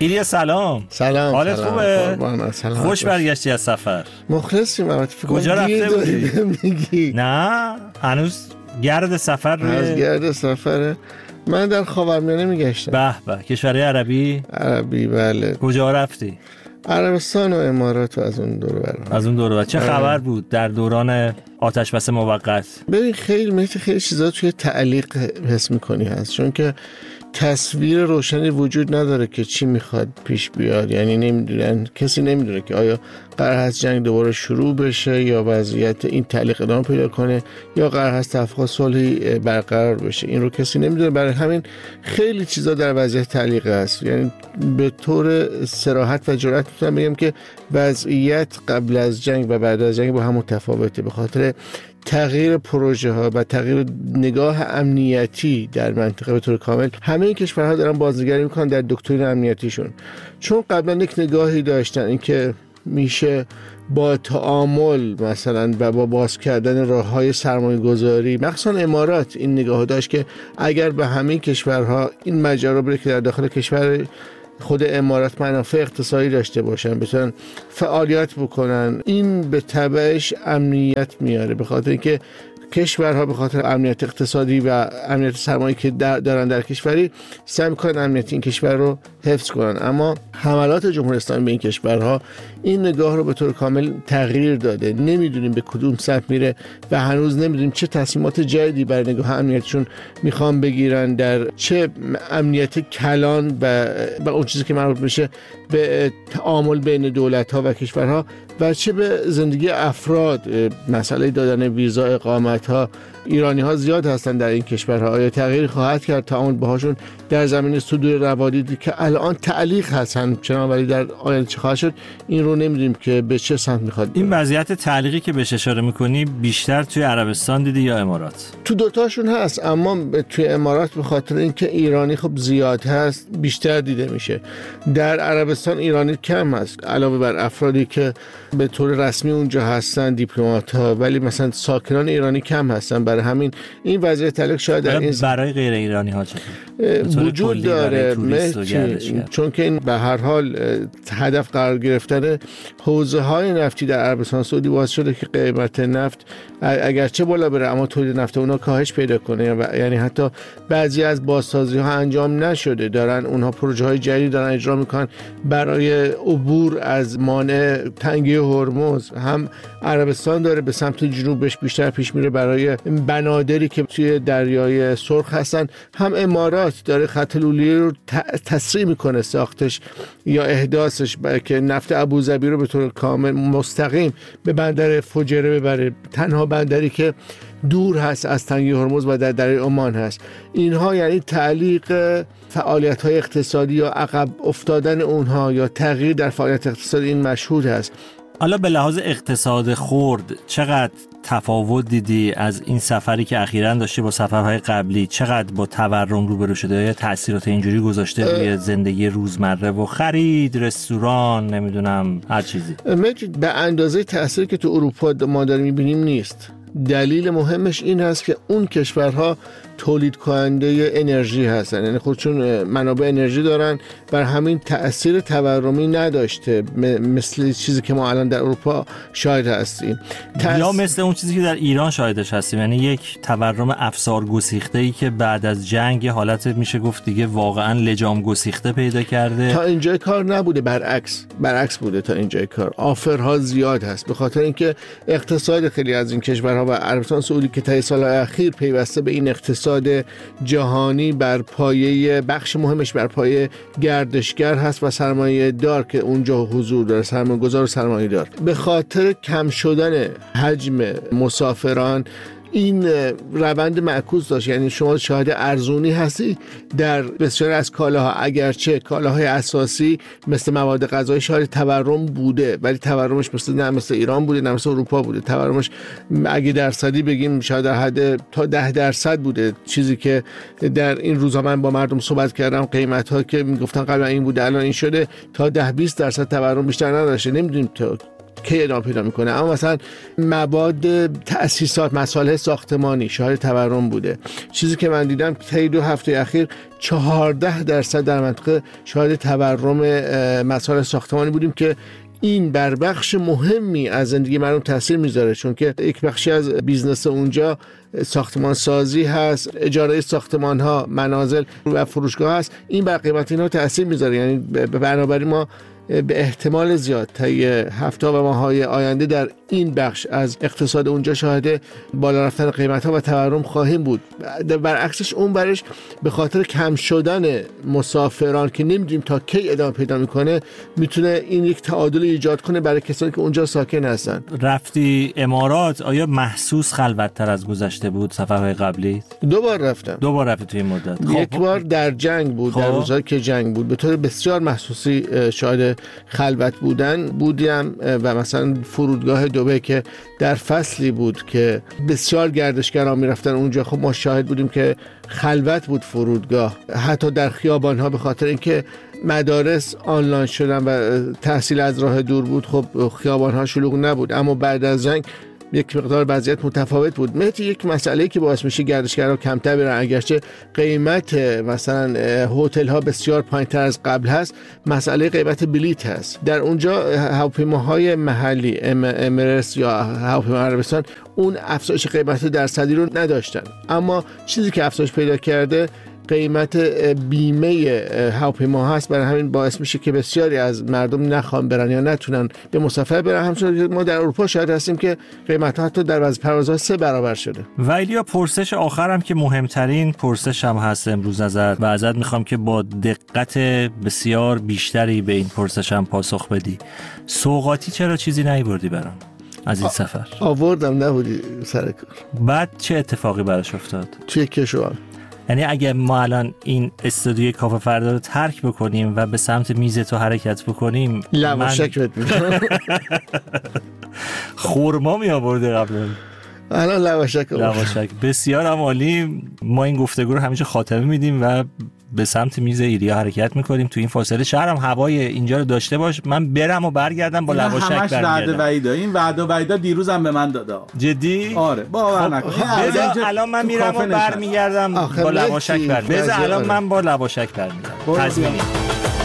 ایلیا سلام. حالت خوبه؟ خوش برگشتی از سفر. مخلصیم. کجا رفته بودی؟ نه هنوز گرد سفر روی از گرد سفره. من در خاورمیانه میگشتم. به کشورهای عربی؟ عربی بله. کجا رفتی؟ عربستان و امارات و از اون دور و بر. چه خبر بود در دوران آتش بس موقت؟ ببین خیلی چیزا توی تعلیق حس میکنی هست، چون که تصویر روشنی وجود نداره که چی میخواد پیش بیاد. یعنی نمیدونن، کسی نمیدونه که آیا قرار هست جنگ دوباره شروع بشه یا وضعیت این تعلیق ادامه پیدا کنه یا قرار هست توافق صلحی برقرار بشه. این رو کسی نمیدونه. برای همین خیلی چیزا در وضعیت تعلیق است. یعنی به طور صراحت و جرأت میتونم بگم که وضعیت قبل از جنگ و بعد از جنگ با هم متفاوته، به خاطر تغییر پروژه ها و تغییر نگاه امنیتی در منطقه به طور کامل. همه کشورها دارن بازنگری میکنن در دکترین امنیتیشون، چون قبلا یک نگاهی داشتن اینکه میشه با تعامل مثلا و با باز کردن راههای سرمایه گذاری، مخصوصا امارات این نگاه داشت که اگر به همه کشورها این ماجرا بره که در داخل کشور خود امارات منافع اقتصادی داشته باشن، بتونن فعالیت بکنن، این به تبعش امنیت میاره، به خاطر اینکه کشورها به خاطر امنیت اقتصادی و امنیت سرمایه‌ای که دارن در کشوری سعی می‌کنن امنیت این کشور رو حفظ کنن. اما حملات جمهوری اسلامی به این کشورها این نگاه رو به طور کامل تغییر داده. نمیدونیم به کدوم سمت میره و هنوز نمیدونیم چه تصمیمات جدیدی برای نگاه امنیتشون میخوان بگیرن، در چه امنیت کلان و اون چیزی که مربوط میشه به تعامل بین دولت‌ها و کشورها و چه به زندگی افراد، مسئله دادن ویزا، اقامت‌ها. ایرانی‌ها زیاد هستن در این کشورها. آیا تغییر خواهد کرد تعامل باهاشون در زمینه صدور روادیدی که الان تعلیق هستن، چنان ولی در آینده چه خواهد شد این رو نمیدونیم که به چه سمت میخواد. این وضعیت تعلیقی که بهش اشاره میکنی بیشتر توی عربستان دیدی یا امارات؟ تو دوتاشون هست، اما توی امارات به خاطر اینکه ایرانی خب زیاد هست بیشتر دیده میشه. در عربستان ایرانی کم هست، علاوه بر افرادی که به طور رسمی اونجا هستن، دیپلمات‌ها، ولی مثلا ساکنان ایرانی کم هستن. برای همین این وضعیت تعلیق شاید در این برای غیر ایرانی ها وجود داره، چون که این به هر حال هدف قرار گرفتن حوزه های نفتی در عربستان سعودی باعث شده که قیمت نفت اگرچه بالا بره اما تولید نفت اونا کاهش پیدا کنه. و یعنی حتی بعضی از بازسازی ها انجام نشده، دارن اونها پروژه های جدید دارن اجرا میکنن برای عبور از مانع تنگی هرمز. هم عربستان داره به سمت جنوبش بیشتر پیش میره برای بنادری که توی دریای سرخ هستن، هم امارات داره خط لولیه رو تسریع میکنه ساختش یا احداثش که نفت ابوظبی رو به طور کامل مستقیم به بندر فجیره ببره، تنها بندری که دور هست از تنگی هرمز و در دریای عمان هست. اینها یعنی تعلیق فعالیت‌های اقتصادی یا عقب افتادن اونها یا تغییر در فعالیت اقتصادی این مشهود هست. حالا به لحاظ اقتصاد خرد چقدر تفاوت دیدی از این سفری که اخیراً داشتی با سفرهای قبلی؟ چقدر با تورم روبرو شده یا تأثیرات اینجوری گذاشته روی زندگی روزمره و خرید، رستوران، نمیدونم هر چیزی؟ به اندازه تأثیری که تو اروپا ما داریم می‌بینیم نیست. دلیل مهمش این هست که اون کشورها تولید کننده انرژی هستن، یعنی خودشون منابع انرژی دارن، بر همین تأثیر تورمی نداشته مثل چیزی که ما الان در اروپا شاهد هستیم یا مثل اون چیزی که در ایران شاهدش هستیم، یعنی یک تورم افسار گسیخته‌ای که بعد از جنگ حالت میشه گفت دیگه واقعا لجام گسیخته پیدا کرده. تا اینجای کار نبوده، برعکس بوده. تا اینجای کار آفرها زیاد هست، به خاطر اینکه اقتصاد خیلی از این کشورها و عربستان سعودی که تا سال‌های اخیر پیوسته به این اقتصاد جهانی بر پایه بخش مهمش بر پایه گردشگر هست و سرمایه دار که اونجا حضور داره، سرمایه گذار و سرمایه دار. به خاطر کم شدن حجم مسافران این روند معکوس داشت. یعنی شما شاهد ارزونی هستی در بسیار از کالاها، اگرچه کالاهای اساسی مثل مواد غذایی شاهد تورم بوده، ولی تورمش نه مثل ایران بوده نه مثل اروپا بوده. تورمش اگه درصدی بگیم شاید در حد تا 10% بوده. چیزی که در این روزها من با مردم صحبت کردم، قیمت‌ها که میگفتن قبلا این بوده الان این شده، تا 10-20% تورم بیشتر نداشته. نمیدونیم کی ادامه پیدا میکنه. اما مثلا مواد تأسیسات، مصالح ساختمانی شاهد تورم بوده. چیزی که من دیدم طی 2 هفته اخیر 14% در منطقه شاهد تورم مصالح ساختمانی بودیم که این بر بخش مهمی از زندگی مردم تاثیر میذاره، چون که یک بخشی از بیزنس اونجا ساختمان سازی هست، اجاره ساختمان ها، منازل و فروشگاه هست. این بر قیمت اینا تاثیر میذاره. یعنی بنابراین ما به احتمال زیاد طی هفته و ماه‌های آینده در این بخش از اقتصاد اونجا شاهد بالا رفتن قیمت‌ها و تورم خواهیم بود. برعکسش اون برش به خاطر کم شدن مسافران که نمی‌دونیم تا کی ادامه پیدا می‌کنه، میتونه این یک تعادل ایجاد کنه برای کسانی که اونجا ساکن هستن. رفتی امارات، آیا محسوس خلوت‌تر از گذشته بود سفرهای قبلی؟ 2 بار رفتم. 2 بار رفتی توی این مدت؟ یک بار در جنگ بود، در روزایی که جنگ بود، به طور بسیار محسوسی شاهد خلوت بودیم و مثلا فرودگاه دبی که در فصلی بود که بسیار گردشگران میرفتن اونجا، خب ما شاهد بودیم که خلوت بود فرودگاه، حتی در خیابان‌ها، به خاطر اینکه مدارس آنلاین شدن و تحصیل از راه دور بود. خب خیابان‌ها شلوغ نبود. اما بعد از جنگ یک مقدار وضعیت متفاوت بود. مهدی یک مسئله‌ای که باعث میشه گردشگرها کمتر برن، اگرچه قیمت مثلا هتل ها بسیار پایین‌تر از قبل هست، مسئله قیمت بلیط هست. در اونجا هواپیماهای محلی امارات یا هواپیمای عربستان اون افزایش قیمت درصدی رو نداشتن. اما چیزی که افزایش پیدا کرده قیمت بیمه هواپیما هست. برای همین باعث میشه که بسیاری از مردم نخوان برن یا نتونن به مسافر برن. همچنین ما در اروپا شاهد هستیم که قیمت ها حتی در بعضی پروازها 3 برابر شده. و ایلیا، پرسش آخرم که مهمترین پرسش هم هست امروز ازت و ازت میخوام که با دقت بسیار بیشتری به این پرسش هم پاسخ بدی. سوغاتی چرا چیزی نیاوردی برام از این سفر؟ آوردم، نبودی سر کار. بعد چه اتفاقی براش افتاد؟ توی کشور، یعنی اگه ما الان این استودیوی کافه فردا رو ترک بکنیم و به سمت میز تو حرکت بکنیم، لواشک بهت میدم. خورما می آورده قبلا، الان لواشک. بسیار عالی. ما این گفتگو رو همیشه خاتمه میدیم و به سمت میز ایلیا حرکت میکنیم. تو این فاصله شهرم هوای اینجا رو داشته باش، من برم و برگردم با لواشک برگردم. همش وعده وعیدا. این وعده وعیدا دیروزم به من داده. جدی؟ آره، باور نکن. الان من میرم و برمیگردم با لواشک برمیگردم. الان من با لواشک برمیگردم.